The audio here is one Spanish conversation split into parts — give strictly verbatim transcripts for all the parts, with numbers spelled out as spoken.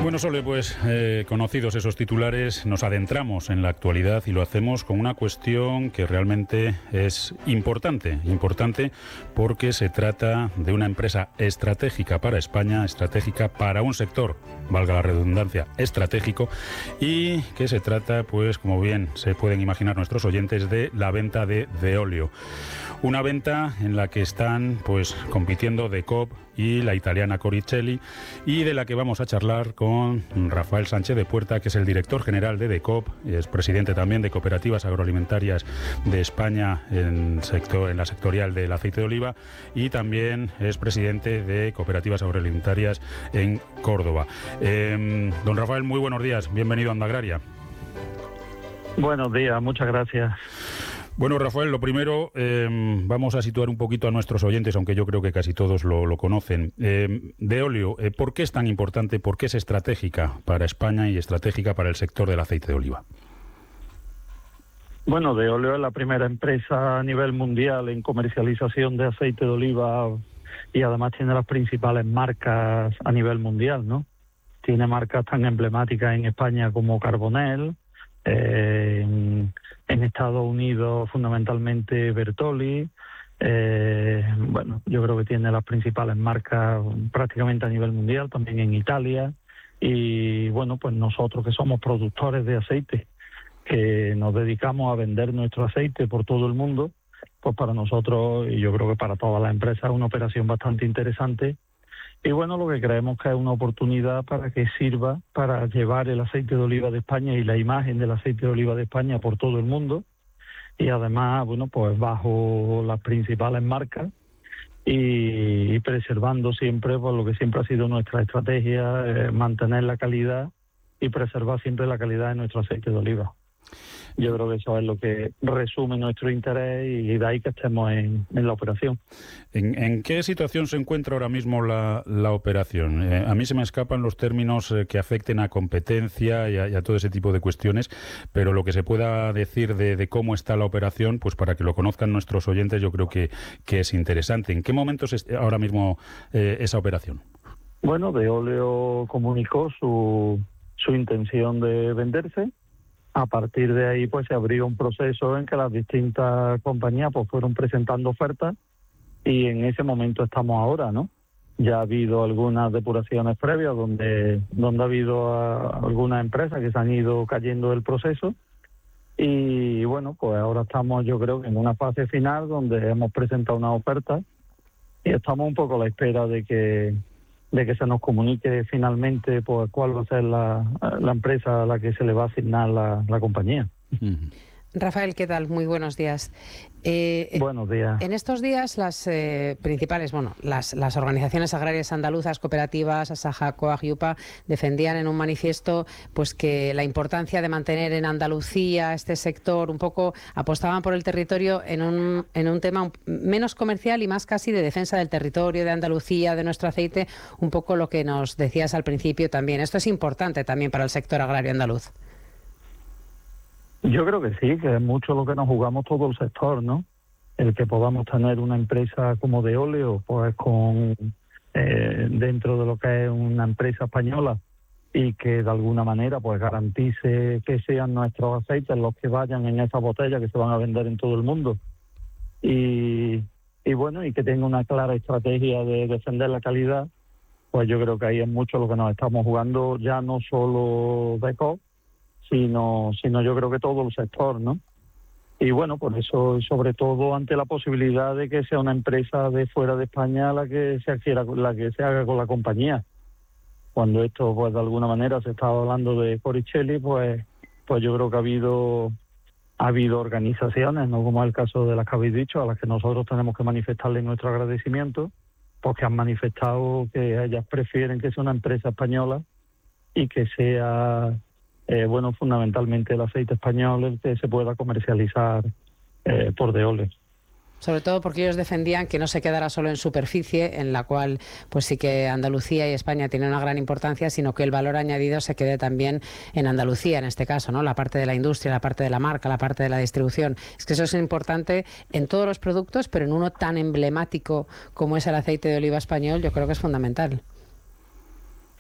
Bueno, Sole, pues eh, conocidos esos titulares, nos adentramos en la actualidad y lo hacemos con una cuestión que realmente es importante, importante porque se trata de una empresa estratégica para España, estratégica para un sector, valga la redundancia, estratégico, y que se trata, pues como bien se pueden imaginar nuestros oyentes, de la venta de Veolia. Una venta en la que están pues compitiendo De Coop y la italiana Coricelli, y de la que vamos a charlar con Rafael Sánchez de Puerta, que es el director general de De Coop, y es presidente también de Cooperativas Agroalimentarias de España en, sector, en la sectorial del aceite de oliva, y también es presidente de Cooperativas Agroalimentarias en Córdoba. Eh, don Rafael, muy buenos días, bienvenido a Onda Agraria. Buenos días, muchas gracias. Bueno, Rafael, lo primero, eh, vamos a situar un poquito a nuestros oyentes, aunque yo creo que casi todos lo, lo conocen. Eh, Veolia, eh, ¿por qué es tan importante, por qué es estratégica para España y estratégica para el sector del aceite de oliva? Bueno, Veolia es la primera empresa a nivel mundial en comercialización de aceite de oliva y además tiene las principales marcas a nivel mundial, ¿no? Tiene marcas tan emblemáticas en España como Carbonell, eh, en, en Estados Unidos fundamentalmente Bertolli, eh, bueno, yo creo que tiene las principales marcas prácticamente a nivel mundial, también en Italia, y bueno, pues nosotros que somos productores de aceite, que nos dedicamos a vender nuestro aceite por todo el mundo, pues para nosotros, y yo creo que para todas las empresas, es una operación bastante interesante. Y bueno, lo que creemos que es una oportunidad para que sirva para llevar el aceite de oliva de España y la imagen del aceite de oliva de España por todo el mundo, y además, bueno, pues bajo las principales marcas y, y preservando siempre, pues lo que siempre ha sido nuestra estrategia, eh, mantener la calidad y preservar siempre la calidad de nuestro aceite de oliva. Yo creo que eso es lo que resume nuestro interés y de ahí que estemos en, en la operación. ¿En, ¿En qué situación se encuentra ahora mismo la, la operación? Eh, a mí se me escapan los términos eh, que afecten a competencia y a, y a todo ese tipo de cuestiones, pero lo que se pueda decir de, de cómo está la operación, pues para que lo conozcan nuestros oyentes, yo creo que, que es interesante. ¿En qué momento es ahora mismo eh, esa operación? Bueno, Veolia comunicó su, su intención de venderse. A partir de ahí pues se abrió un proceso en que las distintas compañías pues fueron presentando ofertas, y en ese momento estamos ahora, ¿no? Ya ha habido algunas depuraciones previas donde donde ha habido a, algunas empresas que se han ido cayendo del proceso, y bueno, pues ahora estamos, yo creo que en una fase final donde hemos presentado una oferta y estamos un poco a la espera de que de que se nos comunique finalmente pues cuál va a ser la, la empresa a la que se le va a asignar la, la compañía. Uh-huh. Rafael, ¿qué tal? Muy buenos días. Eh, buenos días. En estos días las eh, principales, bueno, las, las organizaciones agrarias andaluzas, cooperativas, Asaja, Coag y UPA, defendían en un manifiesto pues que la importancia de mantener en Andalucía este sector, un poco apostaban por el territorio en un, en un tema un, menos comercial y más casi de defensa del territorio, de Andalucía, de nuestro aceite, un poco lo que nos decías al principio también. Esto es importante también para el sector agrario andaluz. Yo creo que sí, que es mucho lo que nos jugamos todo el sector, ¿no? El que podamos tener una empresa como Veolia, pues con eh, dentro de lo que es una empresa española, y que de alguna manera pues garantice que sean nuestros aceites los que vayan en esas botellas que se van a vender en todo el mundo. Y, y bueno, y que tenga una clara estrategia de defender la calidad, pues yo creo que ahí es mucho lo que nos estamos jugando, ya no solo De Coop, sino sino yo creo que todo el sector, ¿no? Y bueno, por eso, sobre todo ante la posibilidad de que sea una empresa de fuera de España la que se adquiera, la que se haga con la compañía. Cuando esto, pues de alguna manera se estaba hablando de Coricelli, pues pues yo creo que ha habido ha habido organizaciones, no como es el caso de las que habéis dicho, a las que nosotros tenemos que manifestarle nuestro agradecimiento, porque han manifestado que ellas prefieren que sea una empresa española y que sea Eh, bueno, fundamentalmente el aceite español el que se pueda comercializar eh, por Veolia. Sobre todo porque ellos defendían que no se quedara solo en superficie, en la cual pues sí que Andalucía y España tienen una gran importancia, sino que el valor añadido se quede también en Andalucía, en este caso, ¿no? La parte de la industria, la parte de la marca, la parte de la distribución. Es que eso es importante en todos los productos, pero en uno tan emblemático como es el aceite de oliva español, yo creo que es fundamental.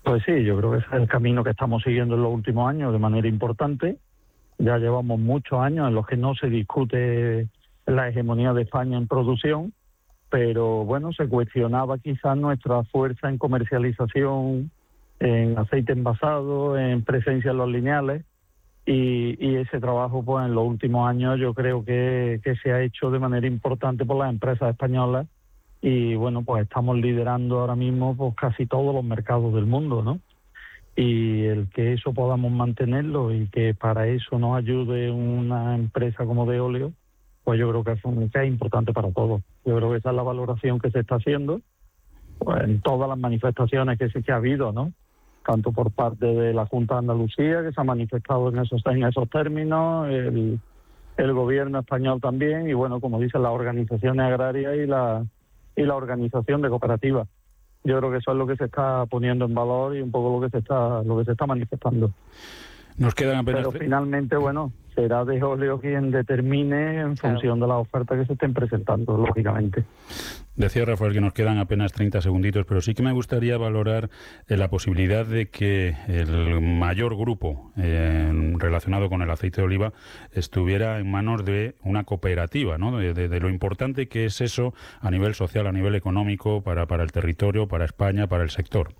Pues sí, yo creo que ese es el camino que estamos siguiendo en los últimos años de manera importante. Ya llevamos muchos años en los que no se discute la hegemonía de España en producción, pero bueno, se cuestionaba quizás nuestra fuerza en comercialización, en aceite envasado, en presencia en los lineales, y, y ese trabajo pues en los últimos años yo creo que, que se ha hecho de manera importante por las empresas españolas, y bueno, pues estamos liderando ahora mismo pues casi todos los mercados del mundo, ¿no? Y el que eso podamos mantenerlo y que para eso nos ayude una empresa como Veolia, pues yo creo que es, un, que es importante para todos. Yo creo que esa es la valoración que se está haciendo pues, en todas las manifestaciones que, se, que ha habido, ¿no? Tanto por parte de la Junta de Andalucía, que se ha manifestado en esos, en esos términos, el, el gobierno español también, y bueno, como dicen las organizaciones agrarias y la, y la organización de cooperativas. Yo creo que eso es lo que se está poniendo en valor y un poco lo que se está lo que se está manifestando. Nos quedan apenas... Pero finalmente, bueno, será Veolia quien determine en claro. función de las ofertas que se estén presentando, lógicamente. Decía Rafael que nos quedan apenas treinta segunditos, pero sí que me gustaría valorar eh, la posibilidad de que el mayor grupo eh, relacionado con el aceite de oliva estuviera en manos de una cooperativa, ¿no? De, de, de lo importante que es eso a nivel social, a nivel económico, para, para el territorio, para España, para el sector.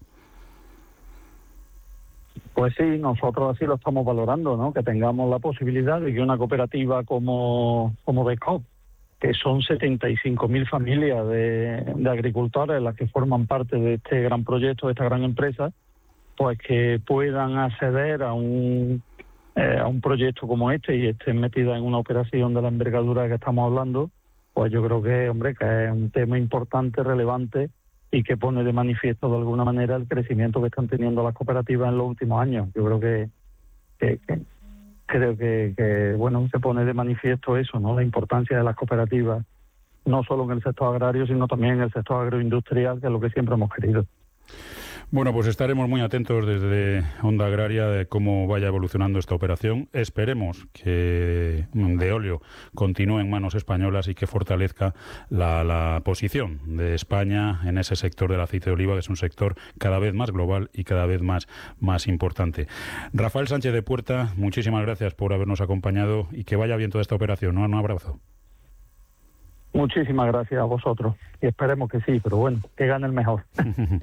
Pues sí, nosotros así lo estamos valorando, ¿no? Que tengamos la posibilidad de que una cooperativa como, como Becop, que son setenta y cinco mil familias de, de agricultores las que forman parte de este gran proyecto, de esta gran empresa, pues que puedan acceder a un, eh, a un proyecto como este y estén metidas en una operación de la envergadura que estamos hablando, pues yo creo que, hombre, que es un tema importante, relevante, y que pone de manifiesto de alguna manera el crecimiento que están teniendo las cooperativas en los últimos años. Yo creo que, que, que creo que, que bueno, se pone de manifiesto eso, ¿no? La importancia de las cooperativas, no solo en el sector agrario, sino también en el sector agroindustrial, que es lo que siempre hemos querido. Bueno, pues estaremos muy atentos desde Onda Agraria de cómo vaya evolucionando esta operación. Esperemos que Veolia continúe en manos españolas y que fortalezca la, la posición de España en ese sector del aceite de oliva, que es un sector cada vez más global y cada vez más, más importante. Rafael Sánchez de Puerta, muchísimas gracias por habernos acompañado y que vaya bien toda esta operación. Un abrazo. Muchísimas gracias a vosotros y esperemos que sí, pero bueno, que gane el mejor.